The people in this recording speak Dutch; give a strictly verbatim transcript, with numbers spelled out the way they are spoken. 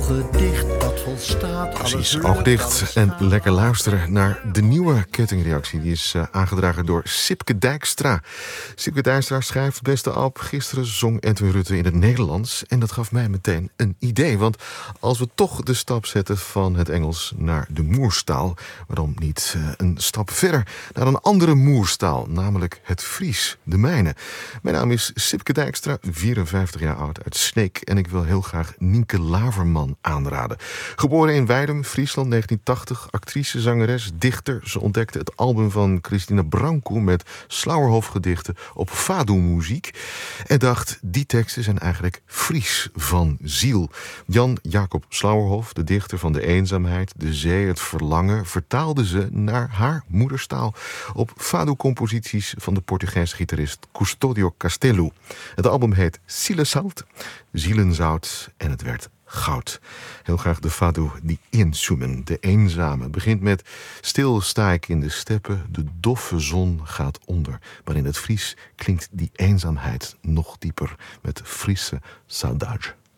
dicht, dat volstaat. Precies, oog dicht en lekker luisteren naar de nieuwe kettingreactie. Die is uh, aangedragen door Sipke Dijkstra. Sipke Dijkstra schrijft: beste Ab, gisteren zong Edwin Rutte in het Nederlands. En dat gaf mij meteen een idee. Want als we toch de stap zetten van het Engels naar de moerstaal, waarom niet uh, een stap verder naar een andere moerstaal, namelijk het Fries, de mijne. Mijn naam is Sipke Dijkstra, vierenvijftig jaar oud, uit Sneek. En ik wil heel graag Nienke Laverman aanraden. Geboren in Weidum, Friesland, negentien tachtig. Actrice, zangeres, dichter. Ze ontdekte het album van Christina Branco met Slauerhof-gedichten op Fado-muziek. En dacht, die teksten zijn eigenlijk Fries van ziel. Jan Jacob Slauerhof, de dichter van de eenzaamheid, de zee, het verlangen, vertaalde ze naar haar moederstaal op Fado-composities van de Portugese gitarist Custodio Castelo. Het album heet Zielensalt, Zielenzout, en het werd goud. Heel graag de Fado die inzoomen, de eenzame. Begint met: stil sta ik in de steppen, de doffe zon gaat onder. Maar in het Fries klinkt die eenzaamheid nog dieper met Friese saudade.